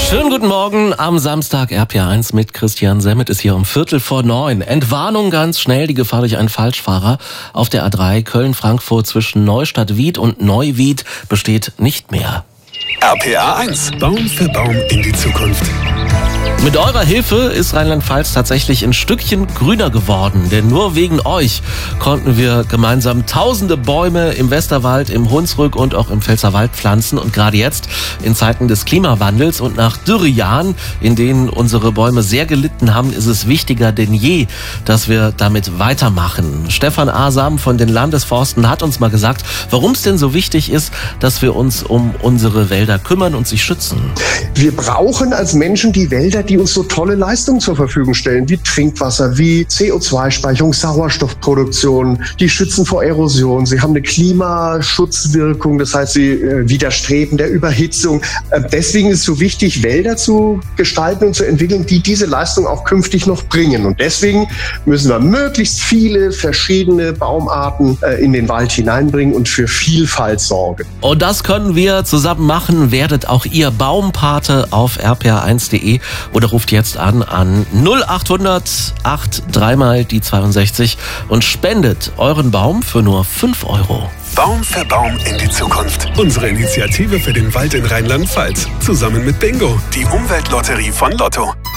Schönen guten Morgen am Samstag. RPA1 mit Christian Semmet ist hier um 8:45. Entwarnung ganz schnell. Die Gefahr durch einen Falschfahrer auf der A3 Köln-Frankfurt zwischen Neustadt-Wied und Neuwied besteht nicht mehr. RPA1. Baum für Baum in die Zukunft. Mit eurer Hilfe ist Rheinland-Pfalz tatsächlich ein Stückchen grüner geworden. Denn nur wegen euch konnten wir gemeinsam tausende Bäume im Westerwald, im Hunsrück und auch im Pfälzerwald pflanzen. Und gerade jetzt, in Zeiten des Klimawandels und nach Dürrejahren, in denen unsere Bäume sehr gelitten haben, ist es wichtiger denn je, dass wir damit weitermachen. Stefan Asam von den Landesforsten hat uns mal gesagt, warum es denn so wichtig ist, dass wir uns um unsere Wälder kümmern und sie schützen. Wir brauchen als Menschen die Wälder, die uns so tolle Leistungen zur Verfügung stellen, wie Trinkwasser, wie CO2-Speicherung, Sauerstoffproduktion. Die schützen vor Erosion. Sie haben eine Klimaschutzwirkung, das heißt, sie widerstreben der Überhitzung. Deswegen ist es so wichtig, Wälder zu gestalten und zu entwickeln, die diese Leistung auch künftig noch bringen. Und deswegen müssen wir möglichst viele verschiedene Baumarten in den Wald hineinbringen und für Vielfalt sorgen. Und das können wir zusammen machen. Werdet auch ihr Baumpate auf rpa1.de oder ruft jetzt an 0800 83 mal die 62 und spendet euren Baum für nur 5 €. Baum für Baum in die Zukunft. Unsere Initiative für den Wald in Rheinland-Pfalz. Zusammen mit Bingo, die Umweltlotterie von Lotto.